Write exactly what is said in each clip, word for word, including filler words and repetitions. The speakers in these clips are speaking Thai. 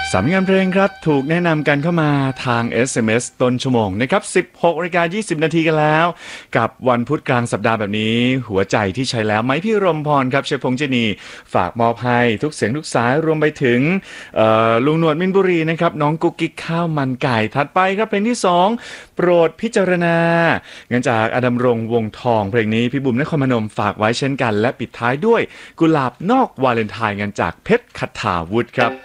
สามงานเพลงครับถูกแนะนำกันเข้ามาทาง เอส เอ็ม เอส ต้นชั่วโมงนะครับ สิบหกนาฬิกายี่สิบนาทีกันแล้วกับวันพุธกลางสัปดาห์แบบนี้หัวใจที่ใช้แล้วไหมพี่รมพรครับเชฟพงษ์เจนีฝากมอบให้ทุกเสียงทุกสายรวมไปถึงลุงหนวดมินบุรีนะครับน้องกุ๊กกิ๊กข้าวมันไก่ถัดไปครับเพลงที่สองโปรดพิจารณาเงินจากอดัมรงวงทองเพลงนี้พี่บุ๋มนครพนมฝากไว้เช่นกันและปิดท้ายด้วยกุหลาบนอกวาเลนไทน์เงินจากเพชรคทาวุฒิครับ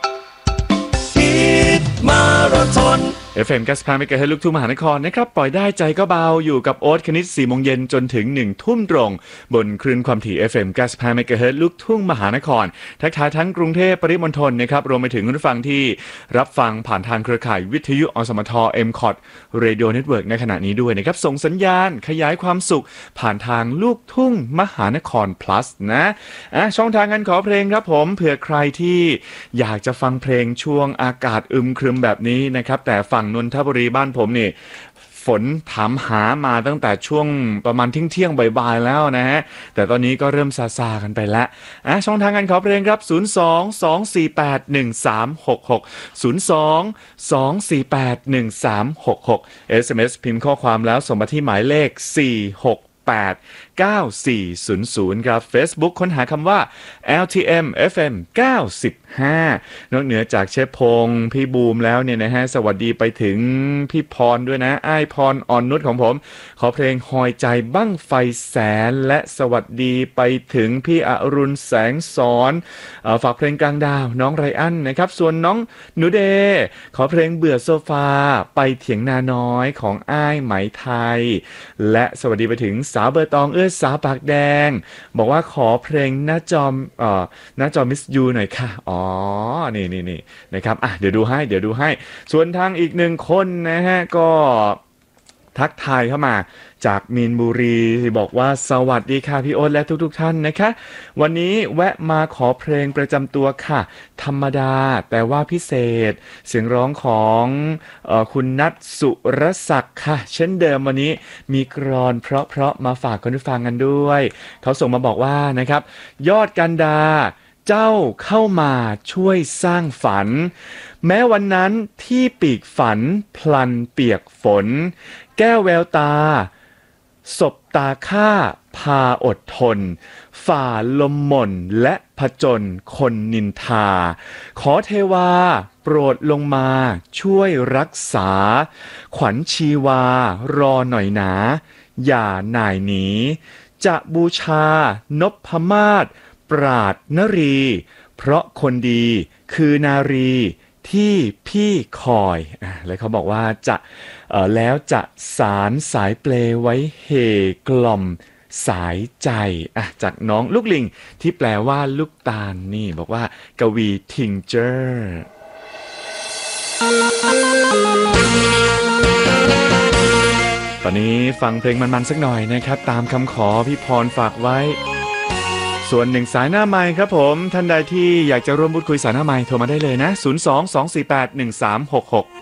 มาราธอน เอฟ เอ็ม เก้าสิบห้า เมกะเฮิรตซ์ลูกทุ่งมหานครนะครับปล่อยได้ใจก็เบาอยู่กับโอ๊ตคณิต สี่โมงเย็นจนถึงหนึ่งทุ่มตรงบนคลื่นความถี่ เอฟ เอ็ม เก้าสิบห้า เมกะเฮิรตซ์ลูกทุ่งมหานครทักทายทั้งกรุงเทพปริมณฑลนะครับรวมไปถึงผู้ฟังที่รับฟังผ่านทางเครือข่ายวิทยุอสมท เอ็ม คอท Radio Network ในขณะนี้ด้วยนะครับส่งสัญญาณขยายความสุขผ่านทางลูกทุ่งมหานคร plus นะอ่ะช่องทางการขอเพลงครับผมเผื่อใครที่อยากจะฟังเพลงช่วงอากาศอึมครึมแบบนี้นะครับแต่ฝั่งนนทบุรีบ้านผมนี่ฝนถามหามาตั้งแต่ช่วงประมาณเที่ยงๆบ่ายๆแล้วนะฮะแต่ตอนนี้ก็เริ่มซาๆกันไปแล้วอ่ะช่องทางการขอเพลงครับศูนย์ สอง สอง สี่ แปด หนึ่ง สาม หก หก ศูนย์ สอง สอง สี่ แปด หนึ่ง สาม หก หก เอส เอ็ม เอส พิมพ์ข้อความแล้วส่งมาที่หมายเลขสี่ หก แปด เก้า สี่ ศูนย์ ศูนย์ครับ Facebook ค้นหาคำว่า แอล ที เอ็ม เอฟ เอ็ม เก้าสิบห้านอกเหนือจากเชฟพงษ์พี่บูมแล้วเนี่ยนะฮะสวัสดีไปถึงพี่พรด้วยนะอ้ายพรอ่อนนุชของผมขอเพลงหอยใจบั้งไฟแสนและสวัสดีไปถึงพี่อรุณแสงสอนเอ่อฝากเพลงกลางดาวน้องไรอันนะครับส่วนน้องหนูเดย์ขอเพลงเบื่อโซฟาไปเถียงนาน้อยของอ้ายไหมไทยและสวัสดีไปถึงสาวเบอร์ตองเอื้อสาวปากแดงบอกว่าขอเพลงหน้าจอมเอ่อหน้าจอมิสยูหน่อยค่ะอ๋อนี่นี่นี่นะครับอ่ะเดี๋ยวดูให้เดี๋ยวดูให้ส่วนทางอีกหนึ่งคนนะฮะก็ทักทายเข้ามาจากมีนบุรีบอกว่าสวัสดีค่ะพี่โอ๊ตและทุกๆ ท, ท่านนะคะวันนี้แวะมาขอเพลงประจำตัวค่ะธรรมดาแต่ว่าพิเศษเสียงร้องของเอ่อคุณนัทสุรศักดิ์ค่ะเช่นเดิมวันนี้มีกรอนเพราะๆมาฝากคนผู้ฟังกันด้วยเขาส่งมาบอกว่านะครับยอดกันดาเจ้าเข้ามาช่วยสร้างฝันแม้วันนั้นที่ปีกฝันพลันเปียกฝนแก้วแววตาสบตาข้าพาอดทนฝ่าลมหม่นและผจญคนนินทาขอเทวาโปรดลงมาช่วยรักษาขวัญชีวารอหน่อยหนาอย่าหน่ายหนีจะบูชานพมาศปราดนรีเพราะคนดีคือนารีที่พี่คอยอ่ะแล้วเขาบอกว่าจะเอ่อแล้วจะสารสายเปลไว้เฮกล่อมสายใจอ่ะจากน้องลูกลิงที่แปลว่าลูกตาลนี่บอกว่ากวีทิงเจอร์ตอนนี้ฟังเพลงมันๆสักหน่อยนะครับตามคำขอพี่พรฝากไว้ส่วนหนึ่งสายหน้าไมค์ครับผมท่านใดที่อยากจะร่วมพูดคุยสายหน้าไมค์โทรมาได้เลยนะศูนย์ สอง สอง สี่ แปด หนึ่ง สาม หก หก